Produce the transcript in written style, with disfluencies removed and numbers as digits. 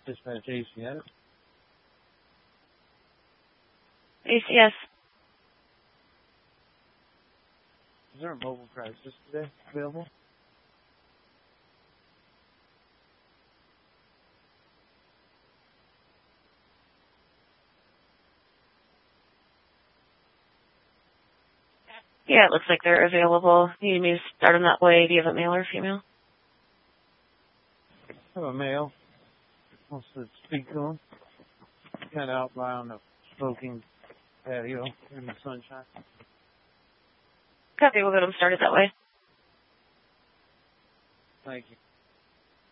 Dispatch ACS. ACS. Is there a mobile crisis today available? Yeah, it looks like they're available. You need me to start them that way. Do you have a male or female? I have a male. Wants to speak to him. Kind of out by on the smoking patio in the sunshine. Copy, we'll get them started that way. Thank you.